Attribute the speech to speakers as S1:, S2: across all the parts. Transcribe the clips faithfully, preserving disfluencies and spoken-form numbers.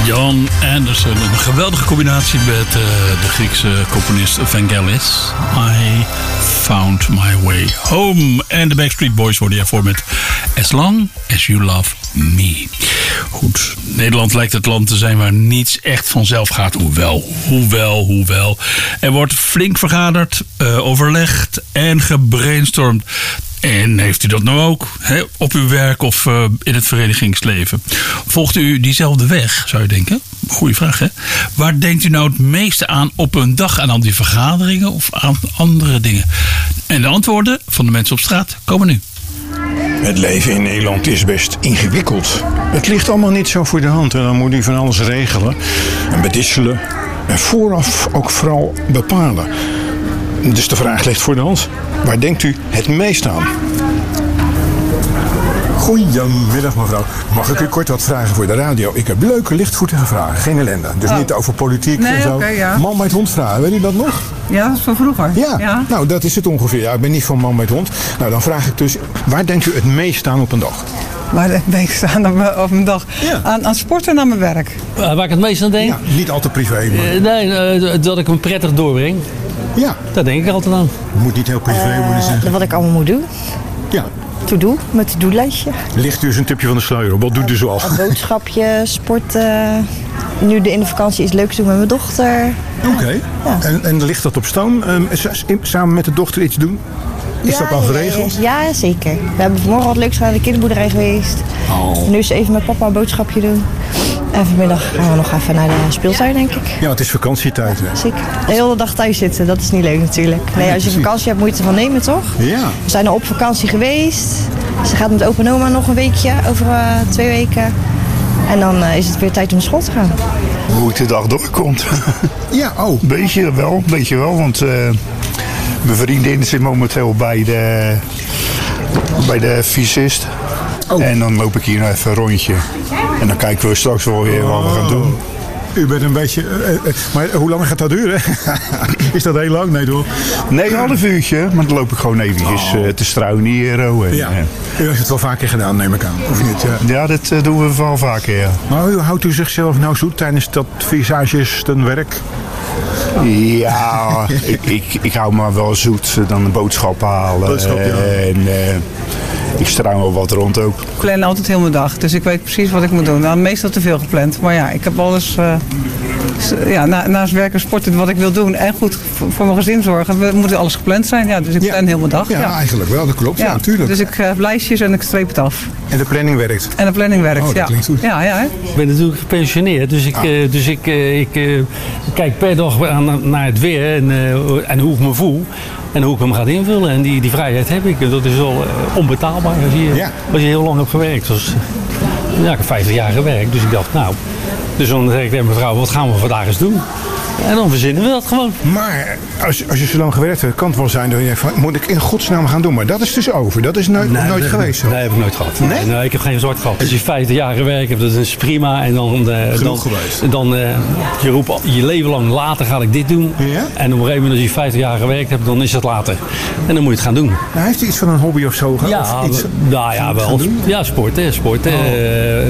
S1: Jan Anderson, een geweldige combinatie met uh, de Griekse componist Vangelis. I Found My Way Home. En de Backstreet Boys worden hiervoor met As Long As You Love Me. Goed, Nederland lijkt het land te zijn waar niets echt vanzelf gaat. Hoewel, hoewel, hoewel. Er wordt flink vergaderd, uh, overlegd en gebrainstormd. En heeft u dat nou ook, hè, op uw werk of uh, in het verenigingsleven? Volgt u diezelfde weg, zou je denken? Goeie vraag, hè? Waar denkt u nou het meeste aan op een dag? Aan al die vergaderingen of aan andere dingen? En de antwoorden van de mensen op straat komen nu.
S2: Het leven in Nederland is best ingewikkeld. Het ligt allemaal niet zo voor de hand en dan moet u van alles regelen en bedisselen. En vooraf ook vooral bepalen. Dus de vraag ligt voor de hand. Waar denkt u het meest aan? Goedemiddag mevrouw. Mag ik u kort wat vragen voor de radio? Ik heb leuke, lichtvoetige vragen. Geen ellende. Dus oh. niet over politiek nee, en zo. Okay, ja. Man met hond vragen. Weet u dat nog?
S3: Ja, dat is van vroeger.
S2: Ja. ja, nou dat is het ongeveer. Ja, ik ben niet van man met hond. Nou, dan vraag ik dus, waar denkt u het meest aan op een dag?
S3: Waar denk ik het meest aan op een dag? Ja. Aan, aan sporten en aan mijn werk.
S4: Uh, waar ik het meest aan denk?
S2: Ja, niet altijd privé. Maar...
S4: Uh, nee, uh, dat ik hem prettig doorbreng.
S2: Ja.
S4: Daar denk ik altijd aan.
S2: Het moet niet heel privé uh, worden zeggen.
S5: Wat ik allemaal moet doen.
S2: Ja.
S5: To-do, met het to-do-lijstje.
S2: Ligt u eens een tipje van de sluier op. Wat doet u zoal?
S5: Een boodschapje, sporten. Nu de in de vakantie is leuk doen met mijn dochter.
S2: Oké. Okay. Ja. En, en ligt dat op stoom? Um, samen met de dochter iets doen? Is ja, dat al geregeld?
S5: Ja, ja, zeker. We hebben vanmorgen wat leuks gedaan, naar de kinderboerderij geweest.
S2: Oh.
S5: Nu is even met papa een boodschapje doen. En vanmiddag gaan we nog even naar de speeltuin, denk ik.
S2: Ja, het is vakantietijd. Hè?
S5: Zeker. De hele dag thuis zitten, dat is niet leuk natuurlijk. Nee, als je vakantie hebt, moet je het ervan nemen, toch?
S2: Ja.
S5: We zijn al op vakantie geweest. Ze gaat met opa en oma nog een weekje, over uh, twee weken. En dan uh, is het weer tijd om naar school te gaan.
S6: Hoe het de dag doorkomt.
S2: Ja, oh.
S6: Beetje wel, beetje wel, want uh, mijn vriendin zit momenteel bij de, bij de fysist. Oh. En dan loop ik hier nog even een rondje. En dan kijken we straks wel weer wat we gaan doen.
S2: U bent een beetje... Uh, uh, maar hoe lang gaat dat duren? Is dat heel lang? Nee, toch?
S6: Nee, een half uurtje. Maar dan loop ik gewoon eventjes uh, te struinen hier. Uh,
S2: ja. Uh. U heeft het wel vaker gedaan, neem ik aan. Of niet? Uh.
S6: Ja, dat uh, doen we wel vaker, ja.
S2: Maar hoe houdt u zichzelf nou zoet tijdens dat visagistenwerk?
S6: Ja, ik, ik, ik hou me wel zoet. Dan de boodschap halen.
S2: Boodschap, ja.
S6: En... Uh, ik struin wel wat rond ook.
S3: Ik plan altijd heel mijn dag, dus ik weet precies wat ik moet doen. Nou, meestal te veel gepland, maar ja, ik heb alles uh, ja, na, naast werken, sporten, wat ik wil doen en goed voor, voor mijn gezin zorgen. We moeten alles gepland zijn, ja, dus ik plan ja. heel mijn dag.
S2: Ja, ja, eigenlijk wel, dat klopt, ja, natuurlijk.
S3: Ja, dus ik heb uh, lijstjes en ik streep het af.
S2: En de planning werkt?
S3: En de planning werkt,
S2: oh, dat
S3: ja.
S2: klinkt goed.
S3: Ja, ja, hè?
S4: Ik ben natuurlijk gepensioneerd, dus ik, ah. uh, dus ik, uh, ik uh, kijk per dag aan, naar het weer en, uh, en hoe ik me voel. En hoe ik hem ga invullen. En die, die vrijheid heb ik. Dat is wel uh, onbetaalbaar als je, ja. als je heel lang hebt gewerkt. Dus, ja, ik heb vijftig jaar gewerkt. Dus ik dacht, nou... Dus dan zeg ik tegen mijn vrouw, wat gaan we vandaag eens doen? En dan verzinnen we dat gewoon.
S2: Maar als, als je zo lang gewerkt hebt, kan het wel zijn dat je van, moet ik in godsnaam gaan doen. Maar dat is dus over. Dat is nooit,
S4: nee,
S2: nooit
S4: dat,
S2: geweest. Zo.
S4: Nee, heb ik nooit gehad.
S2: Nee?
S4: Nee, nee, ik heb geen zwart gehad. Als je vijftig jaar gewerkt hebt, dat is prima. En dan, uh, dan,
S2: geweest.
S4: dan uh, je roept je leven lang, later ga ik dit doen.
S2: Ja?
S4: En op een gegeven moment, als je vijftig jaar gewerkt hebt, dan is het later. En dan moet je het gaan doen.
S2: Nou, heeft u iets van een hobby of zo gehad?
S4: Ja,
S2: of iets
S4: nou ja, wel. Ja, sporten. sporten oh. uh,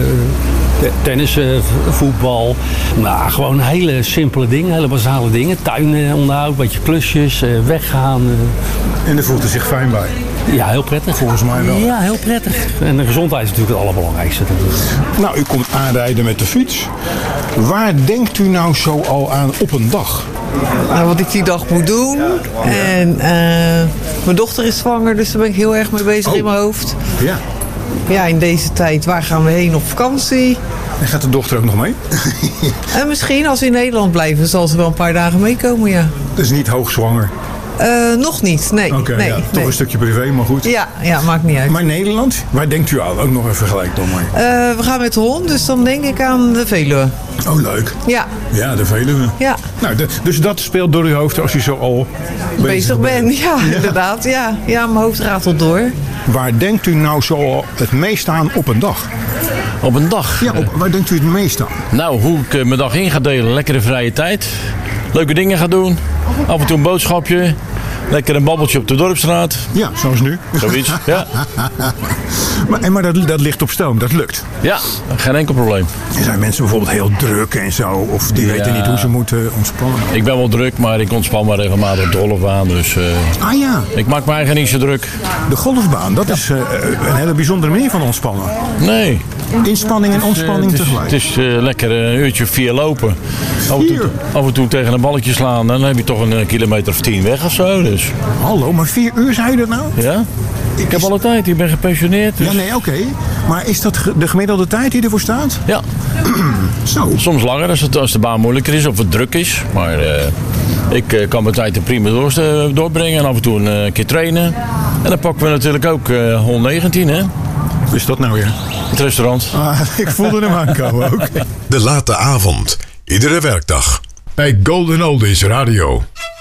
S4: Tennis, voetbal, nou, gewoon hele simpele dingen, hele basale dingen. Tuinonderhoud, een beetje klusjes, weggaan.
S2: En daar voelt u zich fijn bij?
S4: Ja, heel prettig.
S2: Volgens mij wel.
S4: Ja, heel prettig. En de gezondheid is natuurlijk het allerbelangrijkste.
S2: Nou, u komt aanrijden met de fiets. Waar denkt u nou zo al aan op een dag?
S7: Nou, wat ik die dag moet doen. En uh, mijn dochter is zwanger, dus daar ben ik heel erg mee bezig oh. in mijn hoofd.
S2: Ja.
S7: Ja, in deze tijd, waar gaan we heen op vakantie?
S2: En gaat de dochter ook nog mee?
S7: En misschien als we in Nederland blijven, zal ze wel een paar dagen meekomen, ja.
S2: Dus niet hoogzwanger?
S7: Uh, nog niet, nee.
S2: Oké, okay,
S7: nee,
S2: ja,
S7: nee.
S2: toch een stukje privé, maar goed.
S7: Ja, ja, maakt niet uit.
S2: Maar Nederland, waar denkt u aan? Ook nog even gelijk dan maar.
S7: Uh, we gaan met de hond, dus dan denk ik aan de Veluwe.
S2: Oh, leuk.
S7: Ja.
S2: Ja, de Veluwe.
S7: Ja.
S2: Nou, de, dus dat speelt door uw hoofd als u zo al bezig,
S7: bezig bent. Ja, ja, inderdaad. Ja. ja, mijn hoofd ratelt door.
S2: Waar denkt u nou zo het meest aan op een dag?
S8: Op een dag?
S2: Ja, op, waar denkt u het meest aan?
S8: Nou, hoe ik mijn dag in ga delen. Lekkere vrije tijd. Leuke dingen ga doen. Af en toe een boodschapje. Lekker een babbeltje op de Dorpsstraat.
S2: Ja, zoals nu.
S8: Zoiets, ja.
S2: Maar, en maar dat, dat ligt op stoom, dat lukt.
S8: Ja, geen enkel probleem.
S2: Er zijn mensen bijvoorbeeld heel druk en zo, of die
S8: Ja.
S2: weten niet hoe ze moeten ontspannen.
S8: Ik ben wel druk, maar ik ontspan maar regelmatig op de golfbaan. Dus uh,
S2: Ah ja,
S8: ik maak me eigen niet zo druk.
S2: de golfbaan, dat is uh, een hele bijzondere manier van ontspannen.
S8: Nee.
S2: Inspanning en ontspanning
S8: het is,
S2: tegelijk.
S8: Het is uh, lekker een uurtje of vier lopen. Af en, toe,
S2: Vier?
S8: af en toe tegen een balletje slaan. Dan heb je toch een kilometer of tien weg of zo. Dus.
S2: Hallo, maar vier uur zei je dat nou?
S8: Ja? Ik heb alle tijd. Ik ben gepensioneerd. Dus.
S2: Ja, nee, oké. Maar is dat ge- de gemiddelde tijd die ervoor staat?
S8: Ja.
S2: Zo.
S8: Soms langer als, het, als de baan moeilijker is of het druk is. Maar uh, ik uh, kan mijn tijd er prima door, uh, doorbrengen. En af en toe een uh, keer trainen. En dan pakken we natuurlijk ook uh, honderdnegentien, hè?
S2: Wat is dat nou weer?
S8: Het restaurant.
S2: Ah, ik voelde hem aankomen, oké.
S9: De late avond. Iedere werkdag. Bij Golden Oldies Radio.